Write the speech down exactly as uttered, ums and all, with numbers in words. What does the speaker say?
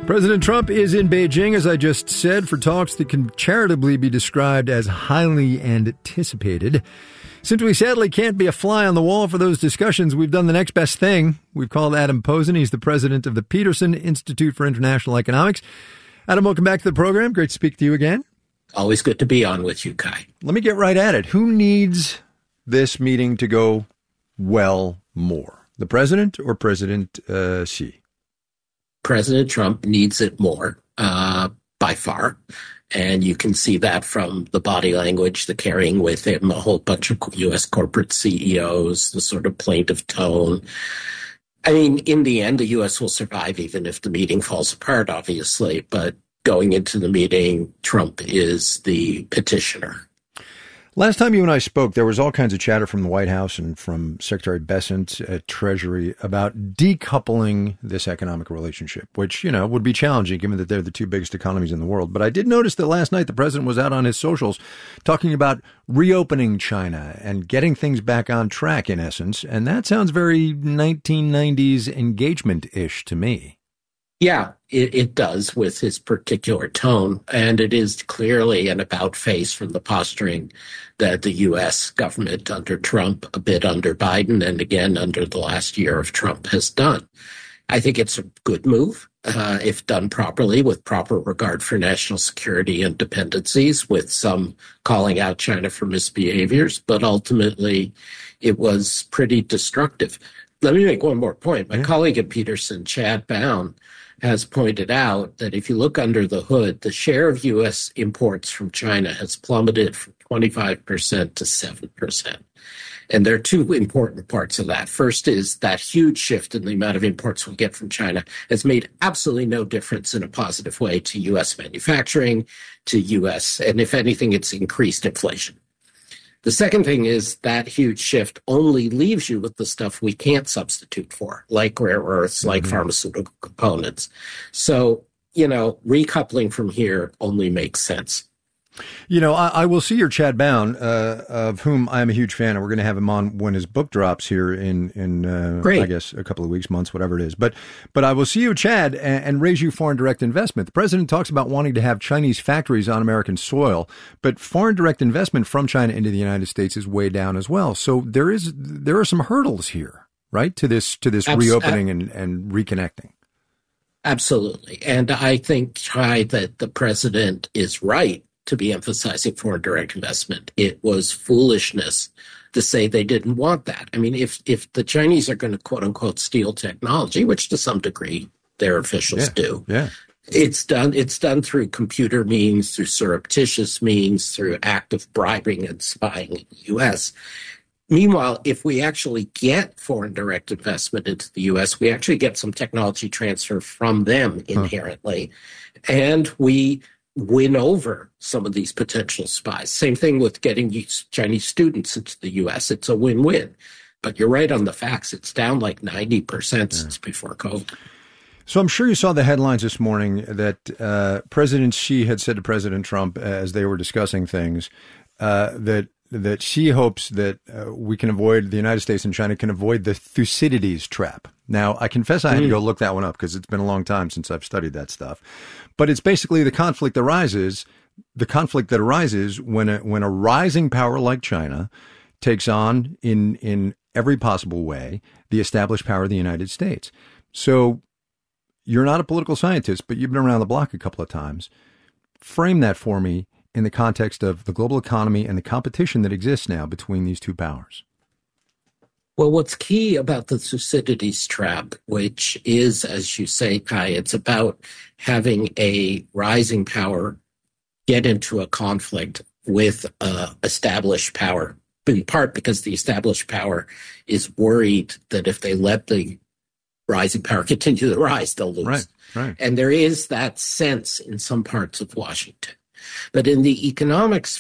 President Trump is in Beijing, as I just said, for talks that can charitably be described as highly anticipated. Since we sadly can't be a fly on the wall for those discussions, we've done the next best thing. We've called Adam Posen. He's the president of the Peterson Institute for International Economics. Adam, welcome back to the program. Great to speak to you again. Always good to be on with you, Kai. Let me get right at it. Who needs this meeting to go well more? The president or President uh, Xi? President Trump needs it more, uh, by far. And you can see that from the body language, the carrying with him, a whole bunch of U S corporate C E Os, the sort of plaintive tone. I mean, in the end, the U S will survive even if the meeting falls apart, obviously. But going into the meeting, Trump is the petitioner. Last time you and I spoke, there was all kinds of chatter from the White House and from Secretary Bessent at Treasury about decoupling this economic relationship, which, you know, would be challenging given that they're the two biggest economies in the world. But I did notice that last night the president was out on his socials talking about reopening China and getting things back on track, in essence. And that sounds very nineteen nineties engagement-ish to me. Yeah, it, it does with his particular tone. And it is clearly an about face from the posturing that the U S government under Trump, a bit under Biden, and again under the last year of Trump has done. I think it's a good move uh, if done properly with proper regard for national security and dependencies, with some calling out China for misbehaviors. But ultimately, it was pretty destructive. Let me make one more point. My yeah. colleague at Peterson, Chad Bown, has pointed out that if you look under the hood, the share of U S imports from China has plummeted from twenty-five percent to seven percent. And there are two important parts of that. First is that huge shift in the amount of imports we get from China has made absolutely no difference in a positive way to U S manufacturing, to U S, and if anything, it's increased inflation. The second thing is that huge shift only leaves you with the stuff we can't substitute for, like rare earths, like mm-hmm. pharmaceutical components. So, you know, recoupling from here only makes sense. You know, I, I will see your Chad Bown, uh, of whom I am a huge fan, and we're going to have him on when his book drops here in, in uh, I guess, a couple of weeks, months, whatever it is. But but I will see you, Chad, and, and raise you foreign direct investment. The president talks about wanting to have Chinese factories on American soil, but foreign direct investment from China into the United States is way down as well. So there is there are some hurdles here, right, to this to this Abs- reopening and, and reconnecting. Absolutely. And I think, Chai, that the president is right to be emphasizing foreign direct investment. It was foolishness to say they didn't want that. I mean, if if the Chinese are going to, quote unquote, steal technology, which to some degree their officials yeah, do, yeah. it's done it's done through computer means, through surreptitious means, through active bribing and spying in the U S. Meanwhile, if we actually get foreign direct investment into the U S, we actually get some technology transfer from them inherently. Huh. And we win over some of these potential spies. Same thing with getting Chinese students into the U S. It's a win-win. But you're right on the facts. It's down like ninety percent yeah. since before COVID. So I'm sure you saw the headlines this morning that uh, President Xi had said to President Trump as they were discussing things uh, that that Xi hopes that uh, we can avoid, the United States and China can avoid the Thucydides trap. Now, I confess I had mm. to go look that one up because it's been a long time since I've studied that stuff. But it's basically the conflict that arises, the conflict that arises when a, when a rising power like China takes on in in every possible way the established power of the United States. So you're not a political scientist, but you've been around the block a couple of times. Frame that for me in the context of the global economy and the competition that exists now between these two powers. Well, what's key about the Thucydides trap, which is, as you say, Kai, it's about having a rising power get into a conflict with uh, established power, in part because the established power is worried that if they let the rising power continue to rise, they'll lose. Right, right. And there is that sense in some parts of Washington. But in the economics